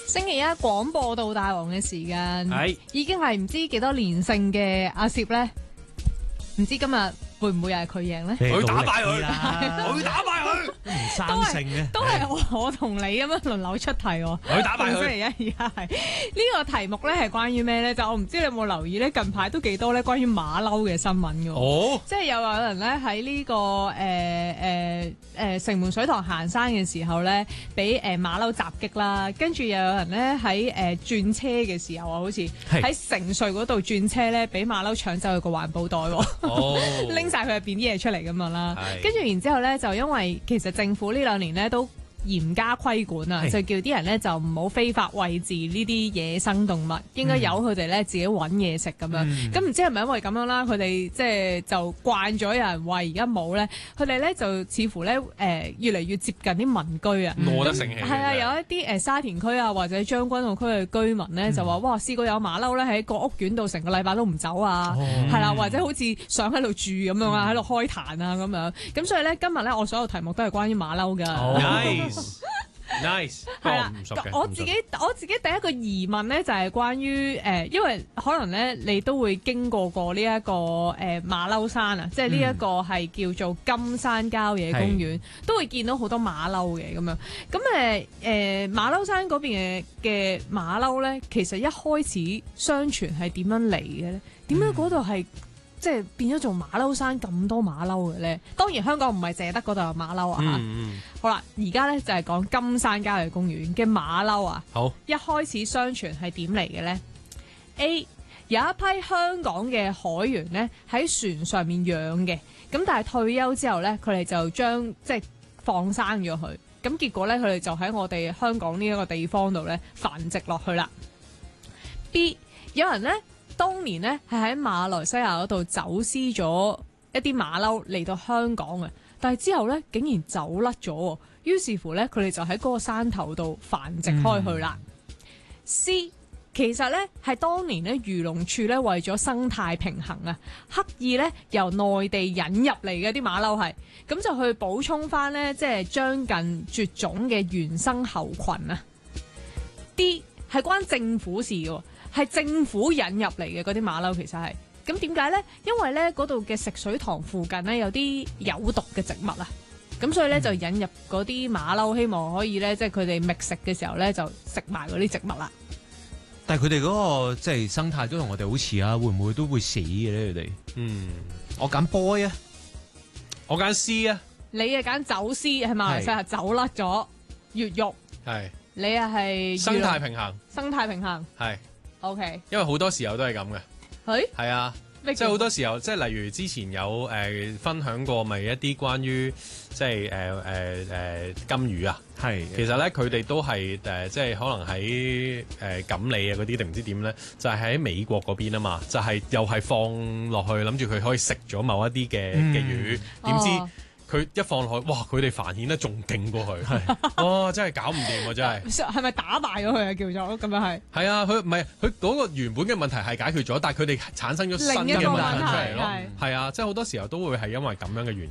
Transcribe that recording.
星期一廣播道大王嘅時間， 係已經係唔知幾多連勝嘅阿攝咧，唔知今日會唔會又係佢贏咧？ 我要打敗佢啦， 我要打敗佢， 都唔生性嘅， 都係我同你咁樣輪流出題喎。 我要打敗佢。 星期一而家係呢個題目咧係關於咩咧？就我唔知你有冇留意咧，近排都幾多咧關於馬騮嘅新聞嘅。 哦， 即係有人咧喺呢個城門水塘行山嘅時候咧，俾馬騮襲擊啦，跟住又有人咧喺轉車嘅時候啊，好似喺城隧嗰度轉車咧，俾馬騮搶走佢個環保袋喎，拎晒佢入邊啲嘢出嚟咁樣啦。跟住然之後咧，就因為其實政府呢2年咧都嚴加規管啊，就叫啲人咧就唔好非法餵飼呢啲野生動物，應該由佢哋咧自己揾嘢食咁樣。咁唔知係咪因為咁樣啦？佢哋即係就慣咗有人餵，而家冇咧，佢哋咧就似乎咧越嚟越接近啲民居啊， 餓得成氣。 係啊，有一啲沙田區啊或者將軍澳區嘅居民咧就話：哇，試過有馬騮咧喺個屋苑度成個禮拜都唔走啊，係啦，或者好似想喺度住咁樣啊，喺度開壇啊咁樣。咁所以咧今日咧我所有題目都係關於馬騮㗎。 Nice， 係啦，我自己第一個疑問咧就係關於因為可能咧你都會經過呢一個馬騮山啊，即係呢一個係叫做金山郊野公園，都會見到好多馬騮嘅咁樣。咁馬騮山嗰邊嘅馬騮咧，其實一開始相傳係點樣嚟嘅咧？點解嗰度係即係變咗做馬騮山咁多馬騮嘅咧？當然香港唔係淨係得嗰度有馬騮啊嚇。好啦，而家咧就係講金山郊野公園嘅馬騮啊。 好， 一開始相傳係點嚟嘅咧 ？A 有一批香港嘅海員咧喺船上面養嘅，咁但係退休之後咧，佢哋就將即係放生咗佢，咁結果咧佢哋就喺我哋香港呢一個地方度咧繁殖落去啦。B 有人咧當年咧係喺馬來西亞嗰度走私咗一啲馬騮嚟到香港嘅，但係之後咧竟然走甩咗，於是乎咧佢哋就喺嗰個山頭度繁殖開去啦。C 其實咧係當年咧漁農處咧為咗生態平衡啊，刻意咧由內地引入嚟嘅啲馬騮係，咁就去補充翻咧即係將近絕種嘅原生猴群啊。D 係關政府事嘅，係政府引入嚟嘅嗰啲馬騮，其實係咁點解咧？因為咧嗰度嘅食水塘附近咧有啲有毒嘅植物啊，咁所以咧就引入嗰啲馬騮，希望可以咧即係佢哋覓食嘅時候咧就食埋嗰啲植物啦。 但係佢哋嗰個即係生態都同我哋好似啊，會唔會都會死嘅咧？佢哋我揀 boy 啊， 我揀 C 啊， 你啊揀走私係馬來西亞走甩咗越獄， 係你啊係生態平衡， 生態平衡係 OK， 因為好多時候都係咁嘅，係啊。即係好多時候，即係例如之前有分享過，咪一啲關於即係金魚啊，係其實咧佢哋都係即係可能喺錦鯉啊嗰啲定唔知點咧，就係喺美國嗰邊啊嘛，就係又係放落去諗住佢可以食咗某一啲嘅魚，點知佢一放落去，哇！佢哋繁衍得仲勁過佢，哇！真係搞唔掂啊！真係係咪打敗咗佢啊？叫做咁樣係？ 係啊，佢唔係佢嗰個原本嘅問題係解決咗，但係佢哋產生咗新嘅問題出嚟咯。係啊，即係好多時候都會係因為咁樣嘅原因。